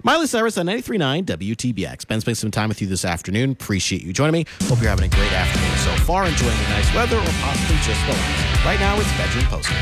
Miley Cyrus on 93.9 WTBX. Ben spending some time with you this afternoon. Appreciate you joining me. Hope you're having a great afternoon so far, enjoying the nice weather or possibly just relaxing. Right now, it's Bedroom Postman.